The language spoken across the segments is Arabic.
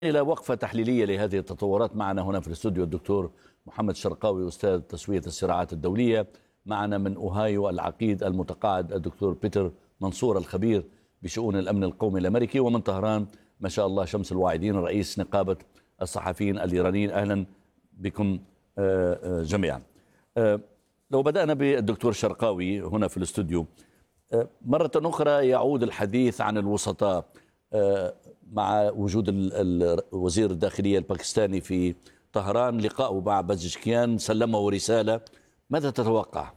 إلى وقفة تحليلية لهذه التطورات. معنا هنا في الاستوديو الدكتور محمد شرقاوي أستاذ تسوية الصراعات الدولية. معنا من أوهايو العقيد المتقاعد الدكتور بيتر منصور الخبير بشؤون الأمن القومي الأمريكي. ومن طهران ما شاء الله شمس الواعدين رئيس نقابة الصحفيين الإيرانيين. أهلا بكم جميعا. لو بدأنا بالدكتور شرقاوي هنا في الاستوديو، مرة أخرى يعود الحديث عن الوسطاء مع وجود وزير الداخلية الباكستاني في طهران. لقاءه مع بزشكيان سلمه رسالة، ماذا تتوقع؟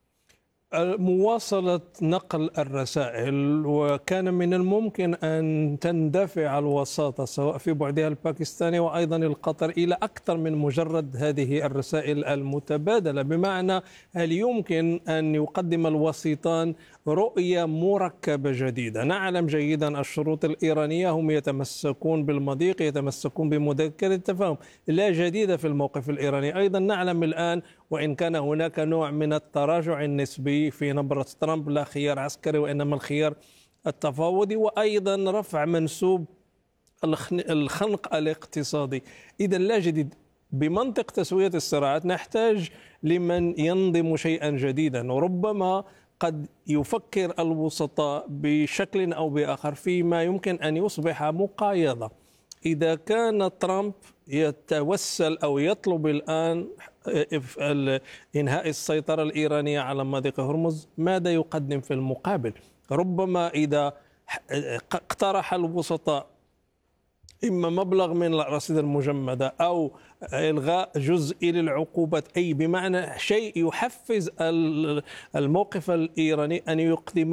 مواصلة نقل الرسائل، وكان من الممكن أن تندفع الوساطة سواء في بعدها الباكستاني وأيضا القطر إلى أكثر من مجرد هذه الرسائل المتبادلة. بمعنى هل يمكن أن يقدم الوسيطان رؤية مركبة جديدة؟ نعلم جيدا الشروط الإيرانية هم يتمسكون بالمضيق، يتمسكون بمذكرة التفاهم، لا جديد في الموقف الإيراني. أيضا نعلم الآن وإن كان هناك نوع من التراجع النسبي في نبرة ترامب، لا خيار عسكري وإنما الخيار التفاوضي، وأيضا رفع منسوب الخنق الاقتصادي. إذا لا جديد. بمنطق تسوية الصراعات نحتاج لمن ينظم شيئا جديدا، وربما قد يفكر الوسطاء بشكل أو بآخر فيما يمكن أن يصبح مقايضة. إذا كان ترامب يتوسل أو يطلب الآن إنهاء السيطرة الإيرانية على مضيق هرمز، ماذا يقدم في المقابل؟ ربما إذا اقترح الوسطاء إما مبلغ من الرصيد المجمدة أو إلغاء جزء للعقوبات، أي بمعنى شيء يحفز الموقف الإيراني أن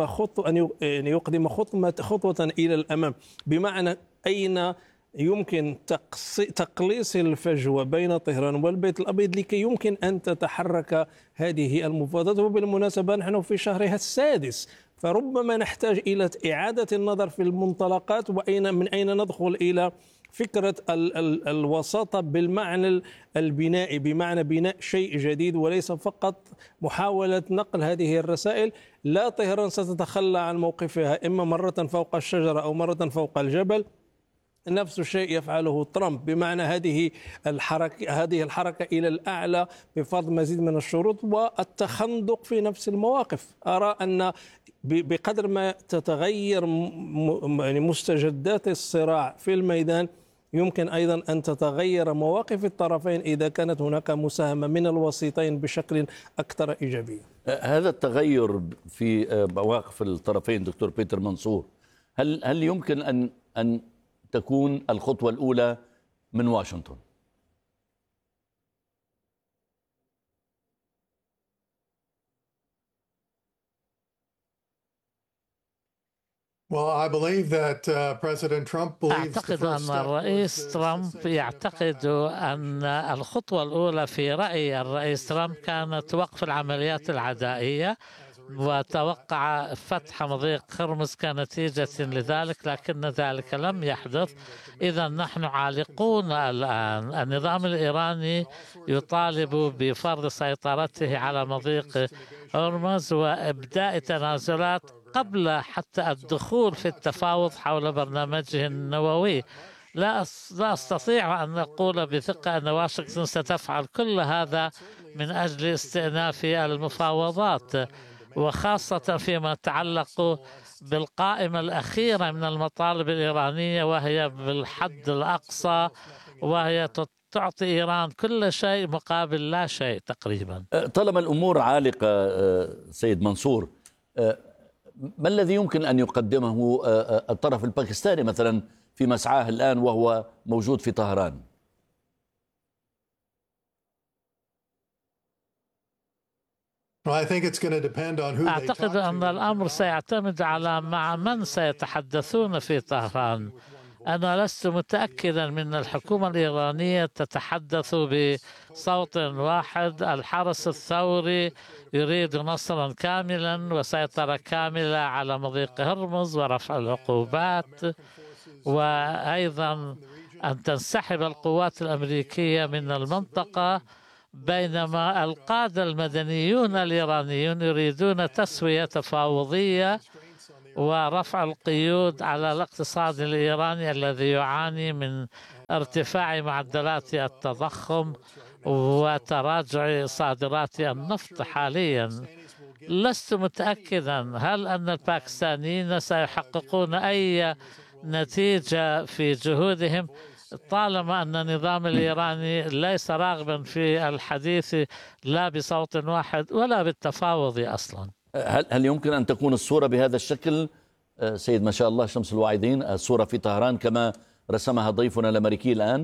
يقدم خطوة إلى الأمام. بمعنى أين يمكن تقليص الفجوة بين طهران والبيت الأبيض لكي يمكن أن تتحرك هذه المفاوضات. وبالمناسبة نحن في شهرها السادس، فربما نحتاج إلى إعادة النظر في المنطلقات من أين ندخل إلى فكرة الوساطة بالمعنى البنائي، بمعنى بناء شيء جديد وليس فقط محاولة نقل هذه الرسائل. لا طهران ستتخلى عن موقفها إما مرة فوق الشجرة أو مرة فوق الجبل. نفس الشيء يفعله ترامب، بمعنى هذه الحركة إلى الأعلى بفرض مزيد من الشروط والتخندق في نفس المواقف. أرى أن بقدر ما تتغير مستجدات الصراع في الميدان يمكن أيضا أن تتغير مواقف الطرفين إذا كانت هناك مساهمة من الوسيطين بشكل أكثر إيجابية. هذا التغير في مواقف الطرفين دكتور بيتر منصور، هل يمكن أن تكون الخطوة الأولى من واشنطن؟ أعتقد أن الرئيس ترامب يعتقد أن الخطوة الأولى في رأي الرئيس ترامب كانت وقف العمليات العدائية، وتوقع فتح مضيق هرمز كنتيجة لذلك، لكن ذلك لم يحدث. إذا نحن عالقون الآن. النظام الإيراني يطالب بفرض سيطرته على مضيق هرمز وإبداء تنازلات قبل حتى الدخول في التفاوض حول برنامجه النووي. لا أستطيع أن أقول بثقة أن واشنطن ستفعل كل هذا من أجل استئناف المفاوضات، وخاصة فيما يتعلق بالقائمة الأخيرة من المطالب الإيرانية، وهي بالحد الأقصى، وهي تعطي إيران كل شيء مقابل لا شيء تقريبا. طالما الأمور عالقة سيد منصور، ما الذي يمكن أن يقدمه الطرف الباكستاني مثلا في مسعاه الآن وهو موجود في طهران؟ أعتقد أن الأمر سيعتمد على مع من سيتحدثون في طهران. أنا لست متأكدا من الحكومة الإيرانية تتحدث بصوت واحد. الحرس الثوري يريد نصرا كاملا وسيطرة كاملة على مضيق هرمز ورفع العقوبات، وأيضا أن تنسحب القوات الأمريكية من المنطقة، بينما القادة المدنيون الإيرانيون يريدون تسوية تفاوضية ورفع القيود على الاقتصاد الإيراني الذي يعاني من ارتفاع معدلات التضخم وتراجع صادرات النفط حاليا. لست متأكدا هل أن الباكستانيين سيحققون أي نتيجة في جهودهم طالما أن النظام الإيراني ليس راغبا في الحديث لا بصوت واحد ولا بالتفاوض أصلا. هل يمكن أن تكون الصورة بهذا الشكل سيد ما شاء الله شمس الواعدين، الصورة في طهران كما رسمها ضيفنا الأمريكي الآن؟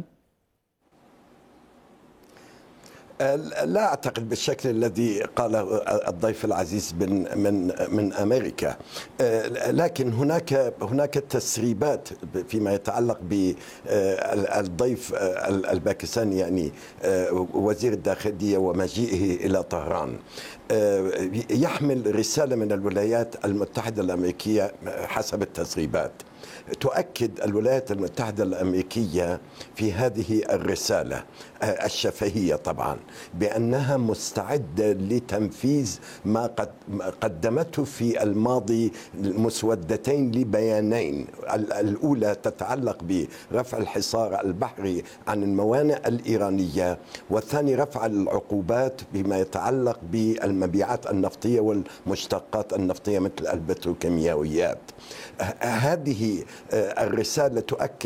لا أعتقد بالشكل الذي قاله الضيف العزيز من أمريكا، لكن هناك تسريبات فيما يتعلق بالضيف الباكستاني، يعني وزير الداخلية ومجيئه إلى طهران. يحمل رسالة من الولايات المتحدة الأمريكية حسب التسريبات. تؤكد الولايات المتحدة الأمريكية في هذه الرسالة الشفهية طبعا بأنها مستعدة لتنفيذ ما قدمته في الماضي مسودتين لبيانين. الأولى تتعلق برفع الحصار البحري عن الموانئ الإيرانية، والثاني رفع العقوبات بما يتعلق بالمبيعات النفطية والمشتقات النفطية مثل البتروكيماويات. هذه الرسالة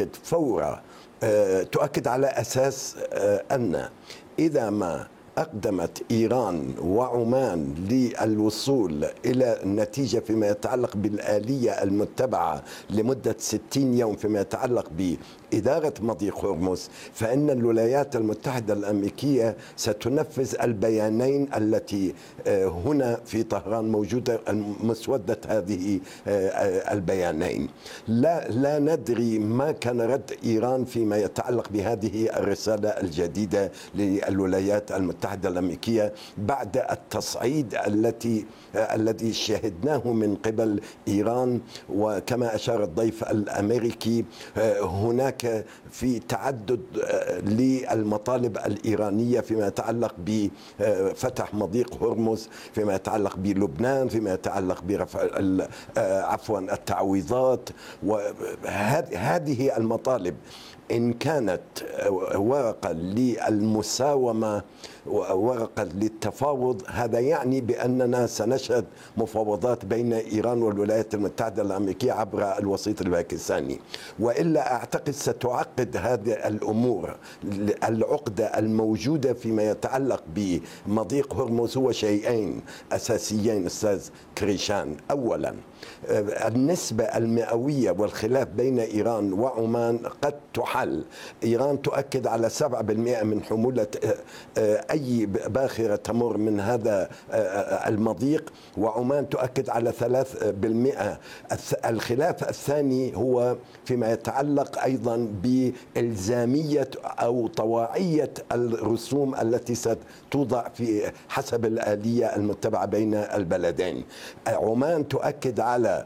تؤكد على أساس أن إذا ما أقدمت إيران وعمان للوصول إلى النتيجة فيما يتعلق بالآلية المتبعة لمدة 60 يوم فيما يتعلق بإدارة مضيق هرمز، فإن الولايات المتحدة الأمريكية ستنفذ البيانين التي هنا في طهران موجودة مسودة هذه البيانين. لا ندري ما كان رد إيران فيما يتعلق بهذه الرسالة الجديدة للولايات المتحدة الأمريكية بعد التصعيد الذي شهدناه من قبل إيران. وكما أشار الضيف الأمريكي هناك في تعدد للمطالب الإيرانية فيما يتعلق بفتح مضيق هرمز، فيما يتعلق بلبنان، فيما يتعلق برفع التعويضات. وهذه المطالب إن كانت ورقة للمساومة ورقة للتفاوض، هذا يعني بأننا سنشهد مفاوضات بين إيران والولايات المتحدة الأمريكية عبر الوسيط الباكستاني، وإلا أعتقد ستعقد هذه الأمور. العقدة الموجودة فيما يتعلق بمضيق هرمز هو شيئين أساسيين أستاذ كريشان. أولا النسبة المئوية والخلاف بين إيران وعمان قد تحل. إيران تؤكد على 7% من حمولة أي باخرة تمر من هذا المضيق، وعمان تؤكد على 3%. الخلاف الثاني هو فيما يتعلق أيضا بإلزامية أو طواعية الرسوم التي ستوضع في حسب الآلية المتبعة بين البلدين. عمان تؤكد على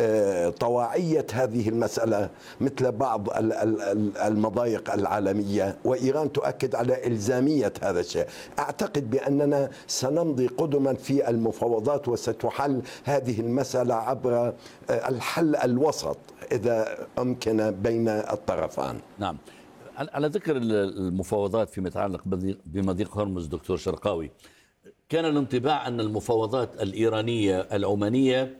طواعية هذه المسألة مثل بعض المضايق العالمية، وإيران تؤكد على إلزامية هذا الشيء. أعتقد بأننا سنمضي قدما في المفاوضات وستحل هذه المسألة عبر الحل الوسط إذا أمكن بين الطرفان. نعم. على ذكر المفاوضات فيما يتعلق بمضيق هرمز دكتور شرقاوي، كان الانطباع أن المفاوضات الإيرانية العمانية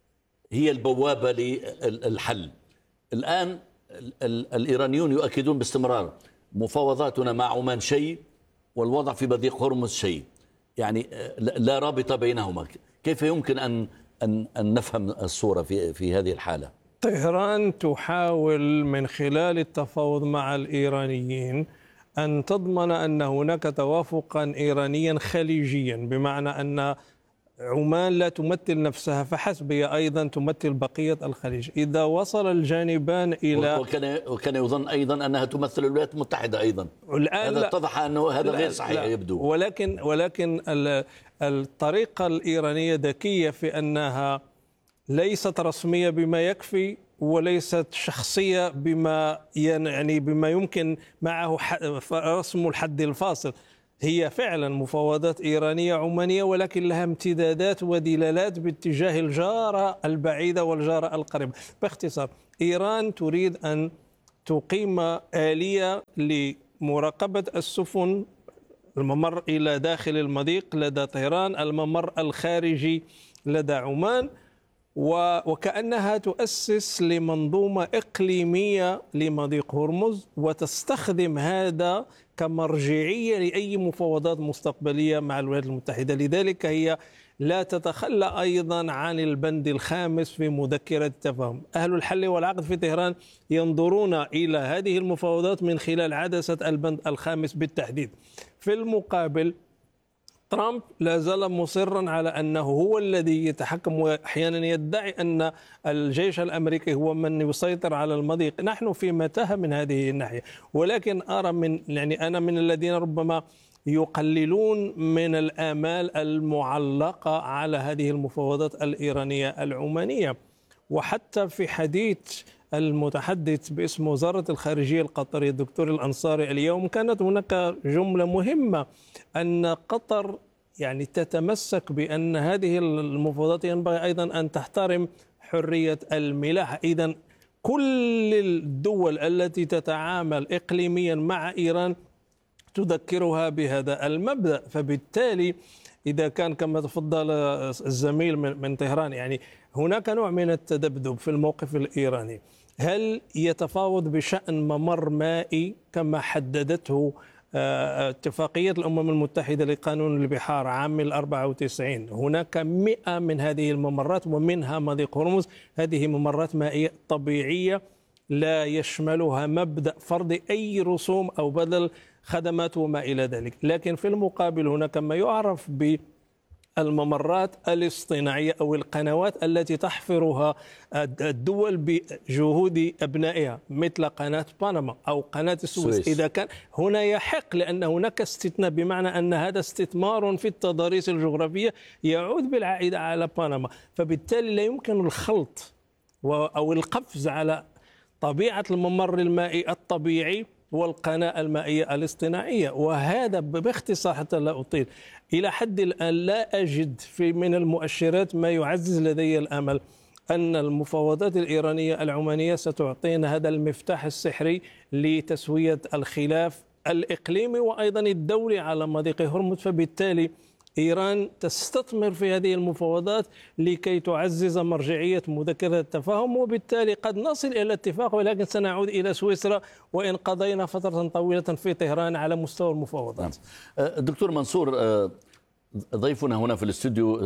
هي البوابة للحل. الآن الإيرانيون يؤكدون باستمرار مفاوضاتنا مع عمان شيء والوضع في مضيق هرمز شيء، يعني لا رابط بينهما. كيف يمكن أن نفهم الصورة في هذه الحالة؟ طهران تحاول من خلال التفاوض مع الإيرانيين أن تضمن أن هناك توافقا إيرانيا خليجيا، بمعنى أن عمان لا تمثل نفسها فحسب، هي أيضا تمثل بقية الخليج. إذا وصل الجانبان إلى وكان يظن أيضا أنها تمثل الولايات المتحدة أيضا. الآن هذا اتضح أنه هذا غير صحيح يبدو. ولكن الطريقة الإيرانية ذكية في أنها ليست رسمية بما يكفي، وليست شخصية بما يمكن معه رسم الحد الفاصل. هي فعلا مفاوضات إيرانية عمانية، ولكن لها امتدادات ودلالات باتجاه الجارة البعيدة والجارة القريبة. باختصار، إيران تريد أن تقيم آلية لمراقبة السفن، الممر إلى داخل المضيق لدى طهران، الممر الخارجي لدى عمان، وكأنها تؤسس لمنظومة إقليمية لمضيق هرمز، وتستخدم هذا كمرجعية لأي مفاوضات مستقبلية مع الولايات المتحدة. لذلك هي لا تتخلى أيضا عن البند الخامس في مذكرة التفاهم. أهل الحل والعقد في طهران ينظرون إلى هذه المفاوضات من خلال عدسة البند الخامس بالتحديد. في المقابل ترامب لا زال مصرا على أنه هو الذي يتحكم، وأحيانا يدعي أن الجيش الأمريكي هو من يسيطر على المضيق. نحن في متاهة من هذه الناحية، ولكن أرى أنا من الذين ربما يقللون من الآمال المعلقة على هذه المفاوضات الإيرانية العمانية. وحتى في حديث المتحدث باسم وزارة الخارجية القطرية الدكتور الأنصاري اليوم، كانت هناك جملة مهمة أن قطر تتمسك بأن هذه المفاوضات ينبغي أيضا أن تحترم حرية الملاحة. إذن كل الدول التي تتعامل إقليميا مع إيران تذكرها بهذا المبدأ. فبالتالي إذا كان كما تفضل الزميل من طهران هناك نوع من التذبذب في الموقف الإيراني، هل يتفاوض بشأن ممر مائي كما حددته اتفاقية الأمم المتحدة لقانون البحار عام 94؟ هناك 100 من هذه الممرات ومنها مضيق هرمز، هذه ممرات مائية طبيعية لا يشملها مبدأ فرض أي رسوم أو بدل خدمات وما إلى ذلك. لكن في المقابل هناك ما يعرف بالممرات الاصطناعية أو القنوات التي تحفرها الدول بجهود أبنائها، مثل قناة بنما أو قناة السويس. إذا كان هنا يحق، لأن هناك استثناء، بمعنى أن هذا استثمار في التضاريس الجغرافية يعود بالعائد على بنما. فبالتالي لا يمكن الخلط أو القفز على طبيعة الممر المائي الطبيعي والقناة المائية الاصطناعية. وهذا باختصار حتى لا أطيل، إلى حد الآن لا أجد من المؤشرات ما يعزز لدي الأمل أن المفاوضات الإيرانية العمانية ستعطينا هذا المفتاح السحري لتسوية الخلاف الإقليمي وأيضا الدولي على مضيق هرمز. فبالتالي إيران تستثمر في هذه المفاوضات لكي تعزز مرجعية مذكرة التفاهم، وبالتالي قد نصل إلى اتفاق، ولكن سنعود إلى سويسرا وإن قضينا فترة طويلة في طهران على مستوى المفاوضات. دكتور منصور، ضيفنا هنا في الاستوديو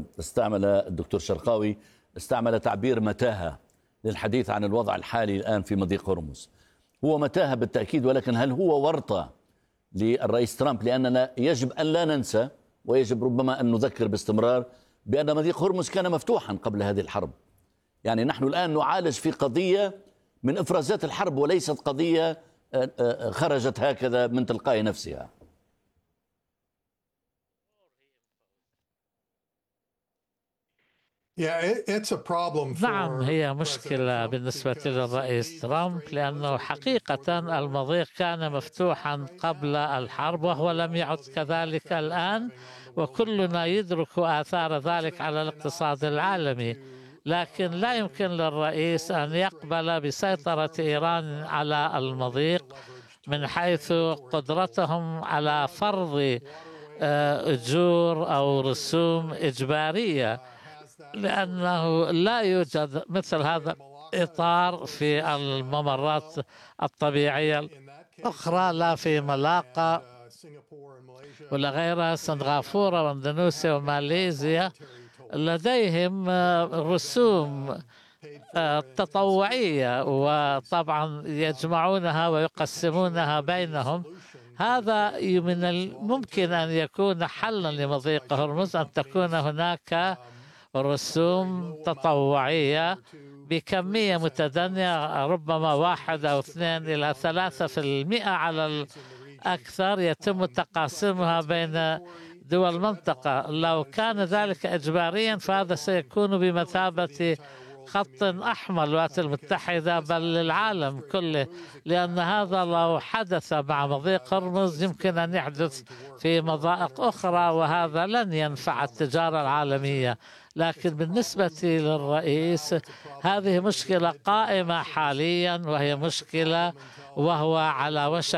الدكتور شرقاوي استعمل تعبير متاهة للحديث عن الوضع الحالي الآن في مضيق هرمز. هو متاهة بالتأكيد، ولكن هل هو ورطة للرئيس ترامب؟ لأننا يجب أن لا ننسى ويجب ربما أن نذكر باستمرار بأن مضيق هرمز كان مفتوحا قبل هذه الحرب. نحن الآن نعالج في قضية من إفرازات الحرب وليست قضية خرجت هكذا من تلقاء نفسها. نعم، هي مشكلة بالنسبة للرئيس ترامب، لأنه حقيقة المضيق كان مفتوحا قبل الحرب وهو لم يعد كذلك الآن، وكلنا يدرك آثار ذلك على الاقتصاد العالمي. لكن لا يمكن للرئيس أن يقبل بسيطرة إيران على المضيق من حيث قدرتهم على فرض أجور أو رسوم إجبارية، لأنه لا يوجد مثل هذا الإطار في الممرات الطبيعية الأخرى، لا في ملاقا ولا غيرها. سنغافورة واندونيسيا وماليزيا لديهم رسوم تطوعية، وطبعا يجمعونها ويقسمونها بينهم. هذا من الممكن أن يكون حلا لمضيق هرمز، أن تكون هناك رسوم تطوعية بكمية متدنية، ربما 1 أو 2 إلى 3% على الأكثر، يتم تقاسمها بين دول المنطقة. لو كان ذلك إجباريا فهذا سيكون بمثابة خط أحمر للولايات المتحدة بل للعالم كله، لأن هذا لو حدث مع مضيق هرمز يمكن أن يحدث في مضائق أخرى، وهذا لن ينفع التجارة العالمية. لكن بالنسبة للرئيس هذه مشكلة قائمة حاليا، وهي مشكلة وهو على وشك